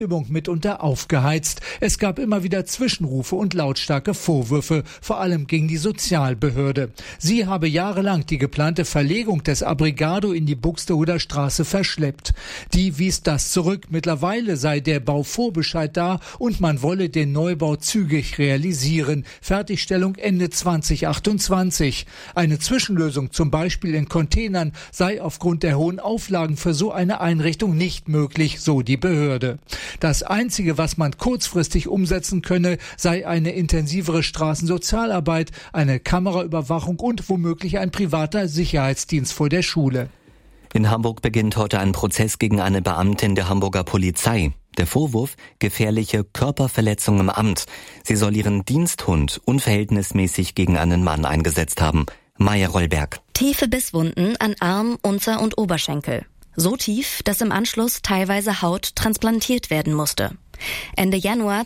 mitunter aufgeheizt. Es gab immer wieder Zwischenrufe und lautstarke Vorwürfe, vor allem gegen die Sozialbehörde. Sie habe jahrelang die geplante Verlegung des Abrigado in die Buxtehuder Straße verschleppt. Die wies das zurück. Mittlerweile sei der Bauvorbescheid da und man wolle den Neubau zügig realisieren. Fertigstellung Ende 2028. Eine Zwischenlösung, zum Beispiel in Containern, sei aufgrund der hohen Auflagen für so eine Einrichtung nicht möglich, so die Behörde. Das Einzige, was man kurzfristig umsetzen könne, sei eine intensivere Straßensozialarbeit, eine Kameraüberwachung und womöglich ein privater Sicherheitsdienst vor der Schule. In Hamburg beginnt heute ein Prozess gegen eine Beamtin der Hamburger Polizei. Der Vorwurf: gefährliche Körperverletzung im Amt. Sie soll ihren Diensthund unverhältnismäßig gegen einen Mann eingesetzt haben. Maja Rollberg. Tiefe Bisswunden an Arm, Unter- und Oberschenkel. So tief, dass im Anschluss teilweise Haut transplantiert werden musste. Ende Januar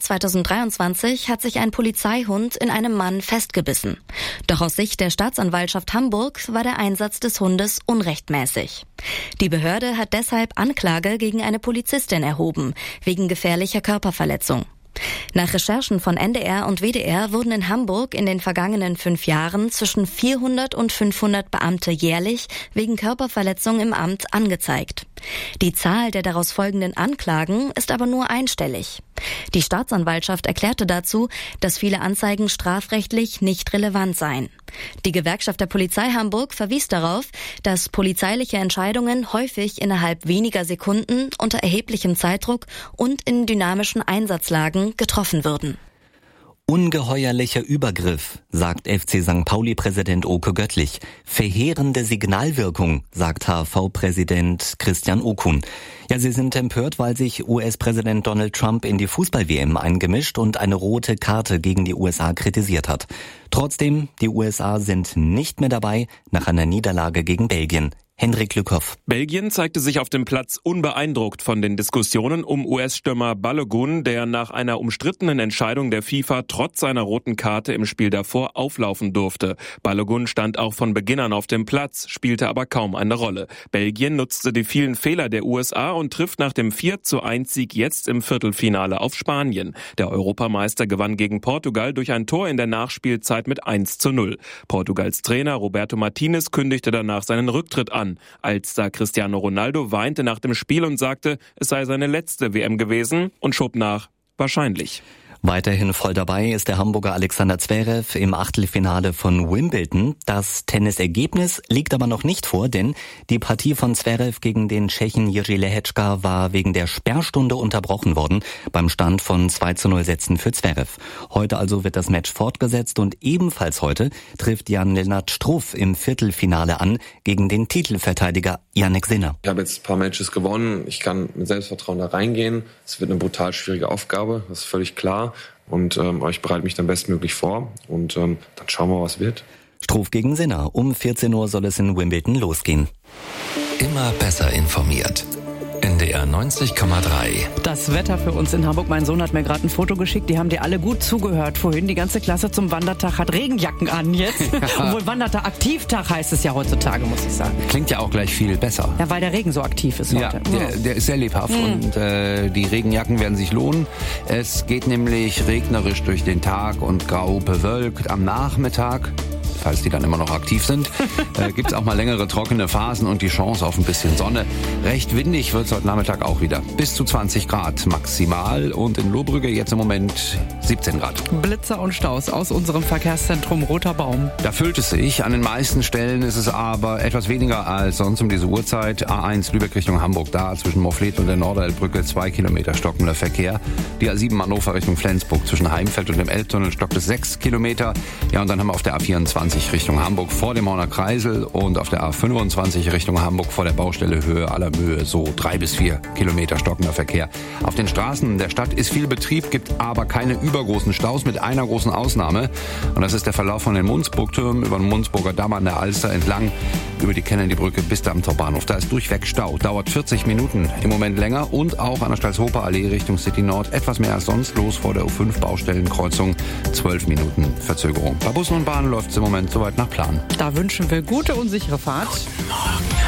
2023 hat sich ein Polizeihund in einem Mann festgebissen. Doch aus Sicht der Staatsanwaltschaft Hamburg war der Einsatz des Hundes unrechtmäßig. Die Behörde hat deshalb Anklage gegen eine Polizistin erhoben, wegen gefährlicher Körperverletzung. Nach Recherchen von NDR und WDR wurden in Hamburg in den vergangenen 5 Jahren zwischen 400 und 500 Beamte jährlich wegen Körperverletzung im Amt angezeigt. Die Zahl der daraus folgenden Anklagen ist aber nur einstellig. Die Staatsanwaltschaft erklärte dazu, dass viele Anzeigen strafrechtlich nicht relevant seien. Die Gewerkschaft der Polizei Hamburg verwies darauf, dass polizeiliche Entscheidungen häufig innerhalb weniger Sekunden unter erheblichem Zeitdruck und in dynamischen Einsatzlagen getroffen würden. Ungeheuerlicher Übergriff, sagt FC St. Pauli-Präsident Oke Göttlich. Verheerende Signalwirkung, sagt HSV-Präsident Christian Okun. Ja, sie sind empört, weil sich US-Präsident Donald Trump in die Fußball-WM eingemischt und eine rote Karte gegen die USA kritisiert hat. Trotzdem, die USA sind nicht mehr dabei nach einer Niederlage gegen Belgien. Hendrik Lückhoff. Belgien zeigte sich auf dem Platz unbeeindruckt von den Diskussionen um US-Stürmer Balogun, der nach einer umstrittenen Entscheidung der FIFA trotz seiner roten Karte im Spiel davor auflaufen durfte. Balogun stand auch von Beginn an auf dem Platz, spielte aber kaum eine Rolle. Belgien nutzte die vielen Fehler der USA und trifft nach dem 4:1-Sieg jetzt im Viertelfinale auf Spanien. Der Europameister gewann gegen Portugal durch ein Tor in der Nachspielzeit mit 1:0. Portugals Trainer Roberto Martinez kündigte danach seinen Rücktritt an. Als da Cristiano Ronaldo weinte nach dem Spiel und sagte, es sei seine letzte WM gewesen und schob nach, wahrscheinlich. Weiterhin voll dabei ist der Hamburger Alexander Zverev im Achtelfinale von Wimbledon. Das Tennisergebnis liegt aber noch nicht vor, denn die Partie von Zverev gegen den Tschechen Jiří Lehečka war wegen der Sperrstunde unterbrochen worden, beim Stand von 2:0 Sätzen für Zverev. Heute also wird das Match fortgesetzt und ebenfalls heute trifft Jan-Lennart Struff im Viertelfinale an gegen den Titelverteidiger Jannik Sinner. Ich habe jetzt ein paar Matches gewonnen, ich kann mit Selbstvertrauen da reingehen. Es wird eine brutal schwierige Aufgabe, das ist völlig klar. Und ich bereite mich dann bestmöglich vor und dann schauen wir, was wird. Struff gegen Sinner. Um 14 Uhr soll es in Wimbledon losgehen. Immer besser informiert. NDR 90,3. Das Wetter für uns in Hamburg. Mein Sohn hat mir gerade ein Foto geschickt. Die haben dir alle gut zugehört vorhin. Die ganze Klasse zum Wandertag hat Regenjacken an jetzt. Obwohl Wandertag, Aktivtag heißt es ja heutzutage, muss ich sagen. Klingt ja auch gleich viel besser. Ja, weil der Regen so aktiv ist heute. Ja, der ist sehr lebhaft und die Regenjacken werden sich lohnen. Es geht nämlich regnerisch durch den Tag und grau bewölkt am Nachmittag. Falls die dann immer noch aktiv sind, gibt es auch mal längere trockene Phasen und die Chance auf ein bisschen Sonne. Recht windig wird es heute Nachmittag auch wieder. Bis zu 20 Grad maximal und in Lohbrügge jetzt im Moment 17 Grad. Blitzer und Staus aus unserem Verkehrszentrum Roter Baum. Da füllt es sich. An den meisten Stellen ist es aber etwas weniger als sonst um diese Uhrzeit. A1 Lübeck Richtung Hamburg, da zwischen Morfleet und der Norderelbbrücke 2 Kilometer stockender Verkehr. Die A7 Hannover Richtung Flensburg zwischen Heimfeld und dem Elbtunnel stockt es 6 Kilometer. Ja, und dann haben wir auf der A24 Richtung Hamburg vor dem Horner Kreisel und auf der A25 Richtung Hamburg vor der Baustelle Höhe aller Mühe so 3 bis 4 Kilometer stockender Verkehr. Auf den Straßen der Stadt ist viel Betrieb, gibt aber keine übergroßen Staus mit einer großen Ausnahme. Und das ist der Verlauf von den Munzburgtürmen über den Munzburger Damm an der Alster entlang über die Kennedy-Brücke bis zum Bahnhof. Da ist durchweg Stau, dauert 40 Minuten im Moment länger und auch an der Stalzhofer Allee Richtung City Nord etwas mehr als sonst los vor der U5 Baustellenkreuzung. 12 Minuten Verzögerung. Bei Bussen und Bahnen läuft es im Moment soweit nach Plan. Da wünschen wir gute und sichere Fahrt. Guten Morgen.